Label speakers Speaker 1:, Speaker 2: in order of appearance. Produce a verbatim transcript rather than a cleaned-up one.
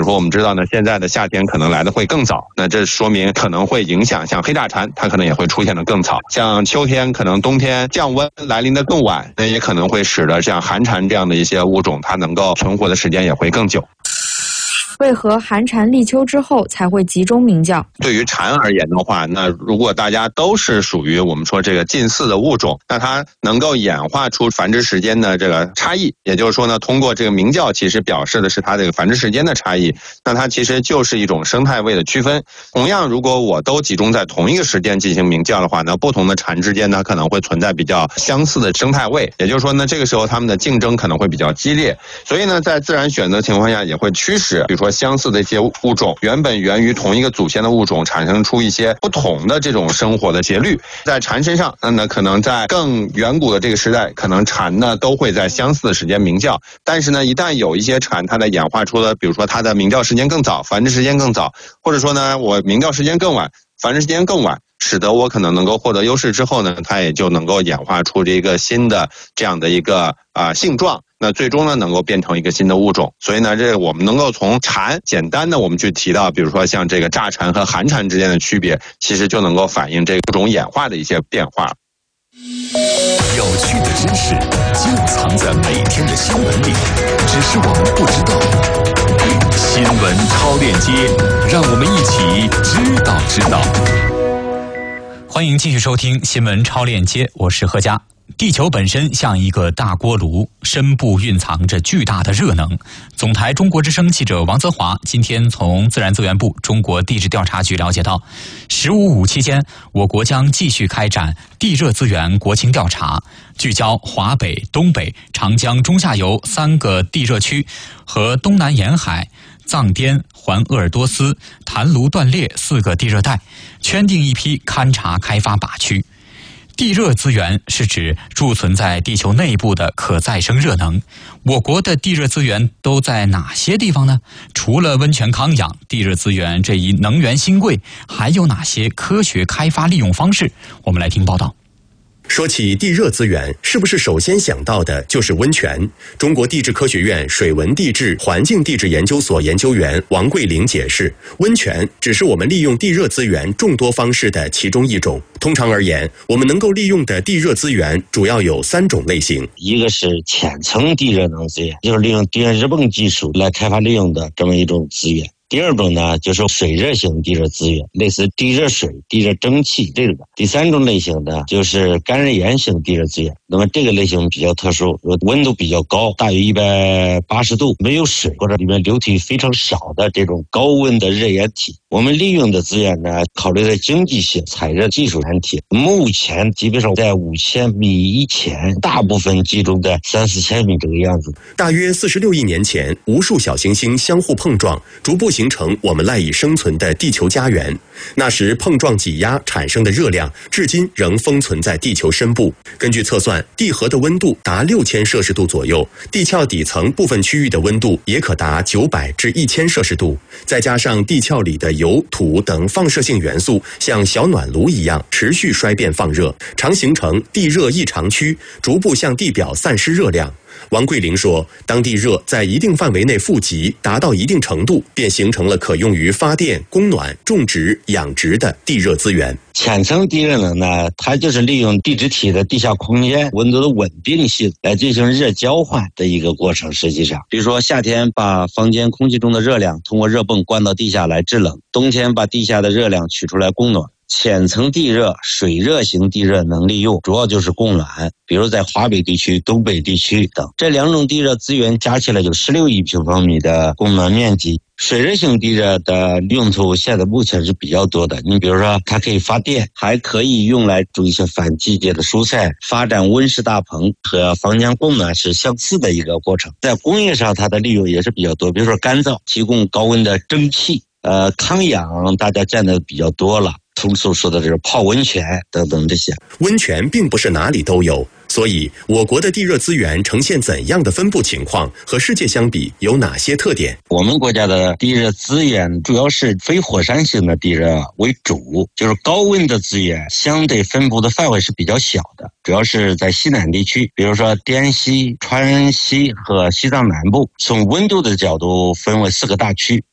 Speaker 1: 如说我们知道呢，现在的夏天可能来的会更早，那这说明可能会影响像黑炸蝉，它可能也会出现的更早。像秋天可能冬天降温来临的更晚，那也可能会使得像寒蝉这样的一些物种，它能够存活的时间也会更久。
Speaker 2: 为何寒蝉立秋之后才会集中鸣叫？
Speaker 1: 对于蝉而言的话，那如果大家都是属于我们说这个近似的物种，那它能够演化出繁殖时间的这个差异，也就是说呢，通过这个鸣叫其实表示的是它这个繁殖时间的差异，那它其实就是一种生态位的区分。同样，如果我都集中在同一个时间进行鸣叫的话，那不同的蝉之间呢可能会存在比较相似的生态位，也就是说呢，这个时候它们的竞争可能会比较激烈。所以呢，在自然选择情况下也会驱使，比如说相似的一些物种，原本源于同一个祖先的物种，产生出一些不同的这种生活的节律。在蝉身上，那呢可能在更远古的这个时代，可能蝉呢都会在相似的时间鸣叫。但是呢，一旦有一些蝉它的演化出了，比如说它的鸣叫时间更早，繁殖时间更早，或者说呢我鸣叫时间更晚，繁殖时间更晚，使得我可能能够获得优势之后呢，它也就能够演化出这个新的这样的一个啊、呃、性状。那最终呢，能够变成一个新的物种。所以呢，这我们能够从蝉简单的我们去提到，比如说像这个炸蝉和寒蝉之间的区别，其实就能够反映这个物种演化的一些变化。
Speaker 3: 有趣的知识就藏在每天的新闻里，只是我们不知道。新闻超链接，让我们一起知道知道。
Speaker 4: 欢迎继续收听新闻超链接，我是何佳。地球本身像一个大锅炉，深部蕴藏着巨大的热能。总台中国之声记者王泽华今天从自然资源部中国地质调查局了解到，十五五期间，我国将继续开展地热资源国情调查，聚焦华北、东北、长江中下游三个地热区和东南沿海、藏滇环鄂尔多斯、坛卢断裂四个地热带，圈定一批勘察开发靶区。地热资源是指贮存在地球内部的可再生热能。我国的地热资源都在哪些地方呢？除了温泉康养，地热资源这一能源新贵还有哪些科学开发利用方式？我们来听报道。
Speaker 5: 说起地热资源，是不是首先想到的就是温泉？中国地质科学院水文地质环境地质研究所研究员王桂玲解释，温泉只是我们利用地热资源众多方式的其中一种。通常而言，我们能够利用的地热资源主要有三种类型。
Speaker 6: 一个是浅层地热能资源，就是利用电热泵技术来开发利用的这么一种资源。第二种呢，就是水热型地热资源，类似地热水、地热蒸汽这个。第三种类型呢，就是干热岩型地热资源。那么这个类型比较特殊，温度比较高，大约一百八十度，没有水或者里面流体非常少的这种高温的热液体。我们利用的资源呢，考虑的经济性、采热技术问题。目前基本上在五千米以前，大部分集中在三四千米这个样子。
Speaker 5: 大约四十六亿年前，无数小行星相互碰撞，逐步形成我们赖以生存的地球家园。那时碰撞挤压产生的热量，至今仍封存在地球深部。根据测算，地核的温度达六千摄氏度左右，地壳底层部分区域的温度也可达九百至一千摄氏度。再加上地壳里的油、土等放射性元素像小暖炉一样持续衰变放热，常形成地热异常区，逐步向地表散失热量。王桂玲说，当地热在一定范围内富集，达到一定程度，便形成了可用于发电、供暖、种植、养殖的地热资源。
Speaker 6: 浅层地热能呢，它就是利用地质体的地下空间温度的稳定性来进行热交换的一个过程。实际上，比如说夏天把房间空气中的热量通过热泵灌到地下来制冷，冬天把地下的热量取出来供暖。浅层地热、水热型地热能利用主要就是供暖，比如在华北地区、东北地区等，这两种地热资源加起来有十六亿平方米的供暖面积。水热型地热的用途现在目前是比较多的，你比如说它可以发电，还可以用来种一些反季节的蔬菜，发展温室大棚，和房间供暖是相似的一个过程。在工业上它的利用也是比较多，比如说干燥，提供高温的蒸汽，呃，康养大家见的比较多了，通俗说的这是泡温泉等等这些。
Speaker 5: 温泉并不是哪里都有，所以我国的地热资源呈现怎样的分布情况，和世界相比有哪些特点？
Speaker 6: 我们国家的地热资源主要是非火山型的地热为主，就是高温的资源相对分布的范围是比较小的，主要是在西南地区，比如说滇西、川西和西藏南部。从温度的角度分为四个大区，